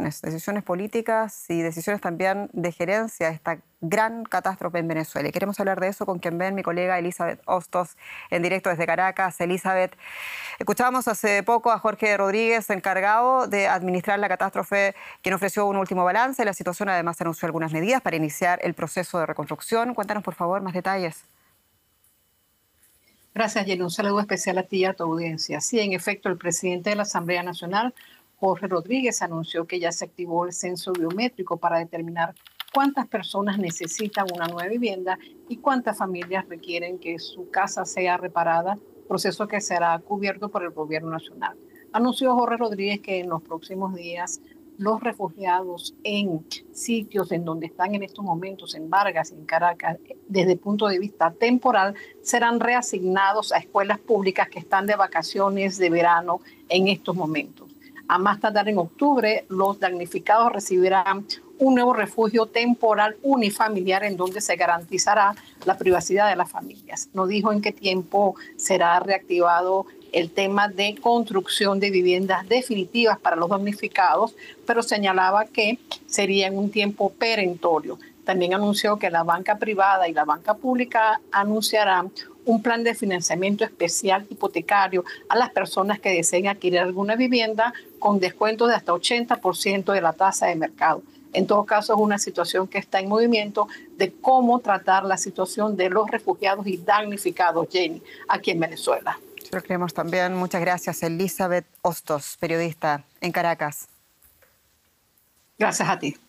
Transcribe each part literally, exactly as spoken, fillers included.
decisiones, decisiones políticas y decisiones también de gerencia de esta gran catástrofe en Venezuela. Y queremos hablar de eso con quien ven mi colega Elizabeth Hostos en directo desde Caracas. Elizabeth, escuchábamos hace poco a Jorge Rodríguez, encargado de administrar la catástrofe, quien ofreció un último balance. La situación además anunció algunas medidas para iniciar el proceso de reconstrucción. Cuéntanos, por favor, más detalles. Gracias, Jenny. Un saludo especial a ti y a tu audiencia. Sí, en efecto, el presidente de la Asamblea Nacional, Jorge Rodríguez, anunció que ya se activó el censo biométrico para determinar cuántas personas necesitan una nueva vivienda y cuántas familias requieren que su casa sea reparada, proceso que será cubierto por el gobierno nacional. Anunció Jorge Rodríguez que en los próximos días los refugiados en sitios en donde están en estos momentos, en Vargas y en Caracas, desde el punto de vista temporal, serán reasignados a escuelas públicas que están de vacaciones de verano en estos momentos. A más tardar en octubre, los damnificados recibirán un nuevo refugio temporal unifamiliar en donde se garantizará la privacidad de las familias. No dijo en qué tiempo será reactivado el tema de construcción de viviendas definitivas para los damnificados, pero señalaba que sería en un tiempo perentorio. También anunció que la banca privada y la banca pública anunciarán un plan de financiamiento especial hipotecario a las personas que deseen adquirir alguna vivienda con descuento de hasta ochenta por ciento de la tasa de mercado. En todo caso, es una situación que está en movimiento de cómo tratar la situación de los refugiados y damnificados, Jenny, aquí en Venezuela. Lo creemos también. Muchas gracias, Elizabeth Hostos, periodista en Caracas. Gracias a ti.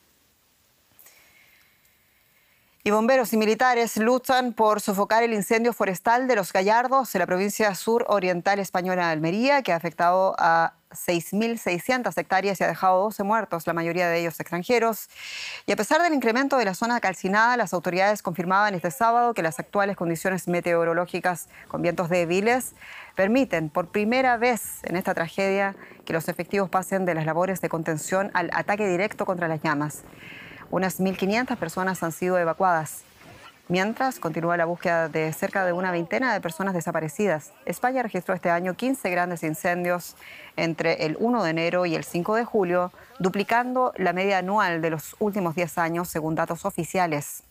Y bomberos y militares luchan por sofocar el incendio forestal de Los Gallardos en la provincia sur-oriental española de Almería, que ha afectado a seis mil seiscientas hectáreas y ha dejado doce muertos, la mayoría de ellos extranjeros. Y a pesar del incremento de la zona calcinada, las autoridades confirmaban este sábado que las actuales condiciones meteorológicas con vientos débiles permiten por primera vez en esta tragedia que los efectivos pasen de las labores de contención al ataque directo contra las llamas. Unas mil quinientas personas han sido evacuadas. Mientras, continúa la búsqueda de cerca de una veintena de personas desaparecidas. España registró este año quince grandes incendios entre el uno de enero y el cinco de julio, duplicando la media anual de los últimos diez años, según datos oficiales.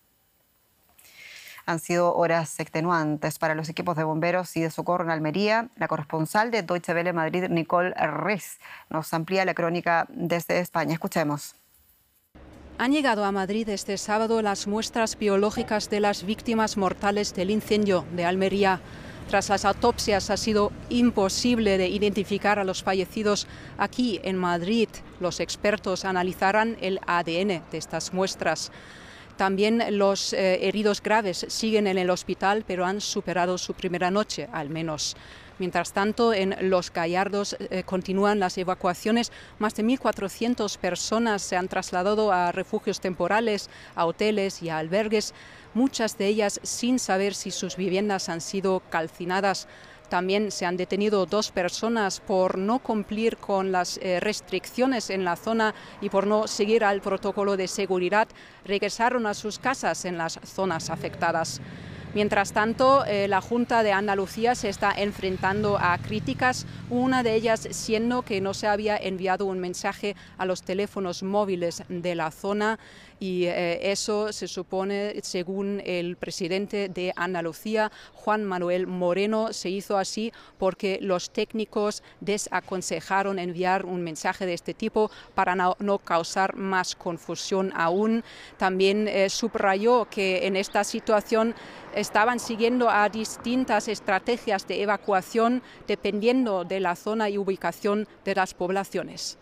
Han sido horas extenuantes para los equipos de bomberos y de socorro en Almería. La corresponsal de Deutsche Welle Madrid, Nicole Riz, nos amplía la crónica desde España. Escuchemos. Han llegado a Madrid este sábado las muestras biológicas de las víctimas mortales del incendio de Almería. Tras las autopsias ha sido imposible de identificar a los fallecidos. Aquí en Madrid los expertos analizarán el A D N de estas muestras. También los eh, heridos graves siguen en el hospital, pero han superado su primera noche, al menos. Mientras tanto, en Los Gallardos eh, continúan las evacuaciones. Más de mil cuatrocientas personas se han trasladado a refugios temporales, a hoteles y a albergues, muchas de ellas sin saber si sus viviendas han sido calcinadas. También se han detenido dos personas por no cumplir con las eh, restricciones en la zona y por no seguir al protocolo de seguridad. Regresaron a sus casas en las zonas afectadas. Mientras tanto, eh, la Junta de Andalucía se está enfrentando a críticas, una de ellas siendo que no se había enviado un mensaje a los teléfonos móviles de la zona y eh, eso se supone, según el presidente de Andalucía, Juan Manuel Moreno, se hizo así porque los técnicos desaconsejaron enviar un mensaje de este tipo para no, no causar más confusión aún. También eh, subrayó que en esta situación estaban siguiendo a distintas estrategias de evacuación dependiendo de la zona y ubicación de las poblaciones.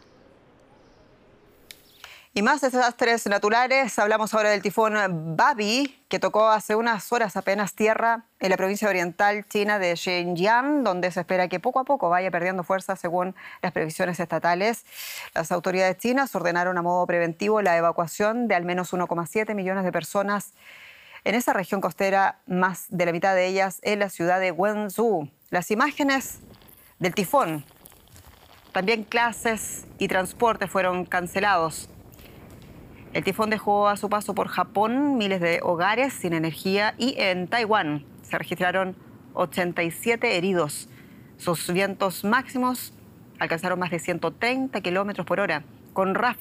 Y más desastres naturales. Hablamos ahora del tifón Babi, que tocó hace unas horas apenas tierra en la provincia oriental china de Xinjiang, donde se espera que poco a poco vaya perdiendo fuerza según las previsiones estatales. Las autoridades chinas ordenaron a modo preventivo la evacuación de al menos uno coma siete millones de personas en esa región costera, más de la mitad de ellas en la ciudad de Wenzhou. Las imágenes del tifón, también clases y transporte fueron cancelados. El tifón dejó a su paso por Japón miles de hogares sin energía y en Taiwán se registraron ochenta y siete heridos. Sus vientos máximos alcanzaron más de ciento treinta kilómetros por hora, con ráfagas